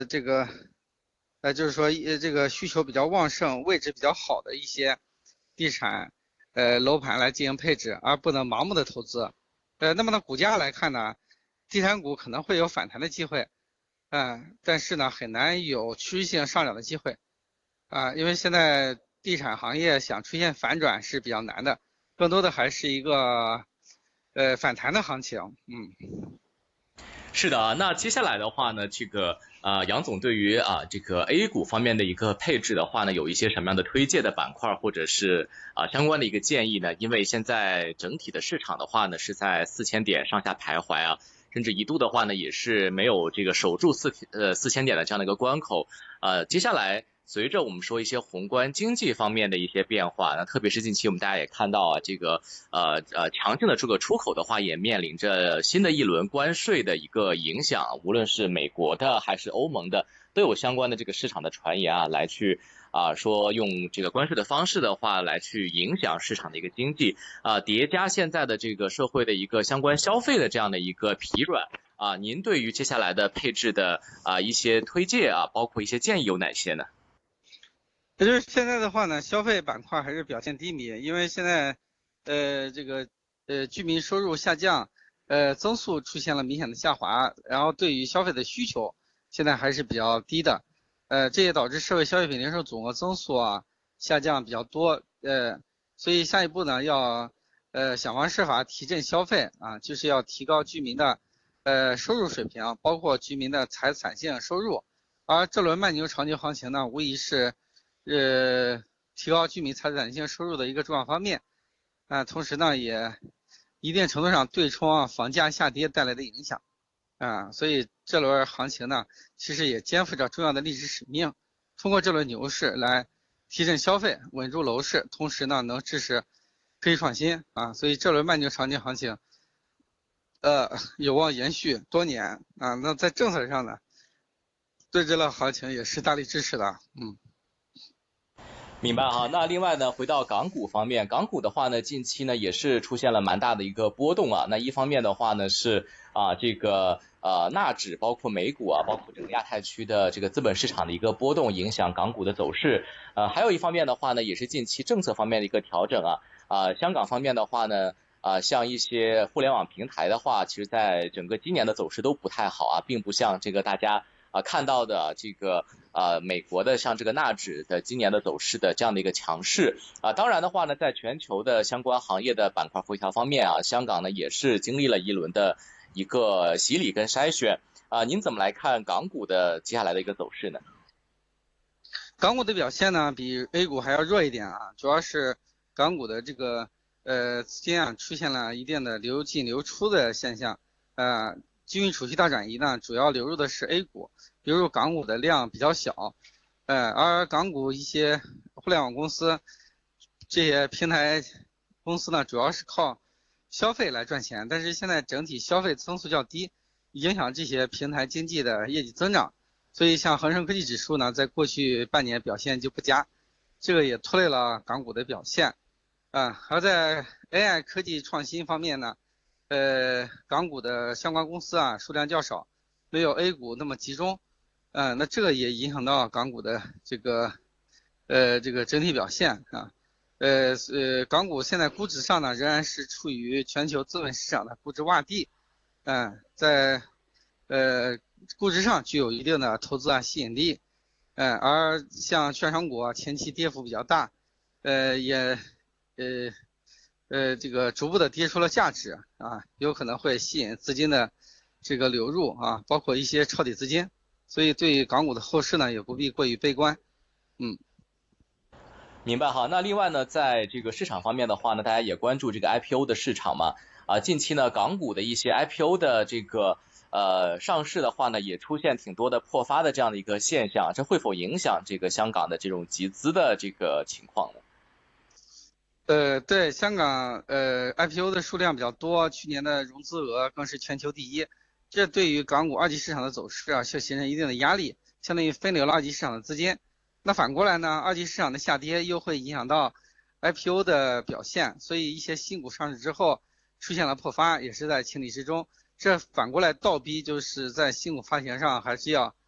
这个就是说这个需求比较旺盛、位置比较好的一些地产楼盘来进行配置，而不能盲目的投资。那么呢，股价来看呢，地产股可能会有反弹的机会，但是呢，很难有趋势性上涨的机会，因为现在地产行业想出现反转是比较难的，更多的还是一个反弹的行情， 是的啊，那接下来的话呢，杨总对于这个 A 股方面的一个配置的话呢，有一些什么样的推荐的板块或者是相关的一个建议呢？因为现在整体的市场的话呢是在4000点上下徘徊啊，甚至一度的话呢也是没有这个守住4000点的这样的一个关口。接下来随着我们说一些宏观经济方面的一些变化，那特别是近期我们大家也看到这个强劲的这个出口的话，也面临着新的一轮关税的一个影响，无论是美国的还是欧盟的，都有相关的这个市场的传言来去说用这个关税的方式的话来去影响市场的一个经济叠加现在的这个社会的一个相关消费的这样的一个疲软您对于接下来的配置的一些推荐包括一些建议有哪些呢？ 也就是现在的话呢，消费板块还是表现低迷，因为现在这个居民收入下降，增速出现了明显的下滑，然后对于消费的需求现在还是比较低的，这也导致社会消费品零售总额增速下降比较多，所以下一步呢要想方设法提振消费就是要提高居民的收入水平，包括居民的财产性收入，而这轮慢牛长牛行情呢，无疑是提高居民财产性收入的一个重要方面，同时呢，也一定程度上对冲房价下跌带来的影响，所以这轮行情呢，其实也肩负着重要的历史使命，通过这轮牛市来提振消费，稳住楼市，同时呢，能支持科技创新所以这轮慢牛长牛行情，有望延续多年那在政策上呢，对这轮行情也是大力支持的， 明白哈，那另外呢，回到港股方面，港股的话呢，近期呢也是出现了蛮大的一个波动那一方面的话呢是这个纳指包括美股包括整个亚太区的这个资本市场的一个波动，影响港股的走势。还有一方面的话呢，也是近期政策方面的一个调整香港方面的话呢。像一些互联网平台的话，其实在整个今年的走势都不太好并不像这个大家看到的这个美国的像这个纳指的今年的走势的这样的一个强势当然的话呢，在全球的相关行业的板块回调方面香港呢也是经历了一轮的一个洗礼跟筛选您怎么来看港股的接下来的一个走势呢？ 港股的表现呢，比 A 股还要弱一点主要是港股的这个资金出现了一定的流进流出的现象，基金储蓄大转移呢，主要流入的是 A 股，流入港股的量比较小，而港股一些互联网公司这些平台公司呢，主要是靠消费来赚钱，但是现在整体消费增速较低，影响这些平台经济的业绩增长。所以像恒生科技指数呢，在过去半年表现就不佳，这个也拖累了港股的表现。而在 AI 科技创新方面呢，港股的相关公司数量较少，没有 A 股那么集中，那这个也影响到港股的这个整体表现港股现在估值上呢，仍然是处于全球资本市场的估值洼地，在估值上具有一定的投资吸引力，而像券商股前期跌幅比较大，也这个逐步的跌出了价值有可能会吸引资金的这个流入包括一些抄底资金，所以对港股的后市呢也不必过于悲观， 明白哈，那另外呢，在这个市场方面的话呢，大家也关注这个 IPO 的市场嘛，近期呢，港股的一些 IPO 的这个上市的话呢，也出现挺多的破发的这样的一个现象，这会否影响这个香港的这种集资的这个情况呢？ 对，香港IPO 的数量比较多，去年的融资额更是全球第一，这对于港股二级市场的走势是形成一定的压力，相当于分流了二级市场的资金。那反过来呢，二级市场的下跌又会影响到 IPO 的表现，所以一些新股上市之后出现了破发，也是在情理之中。这反过来倒逼就是在新股发行上还是要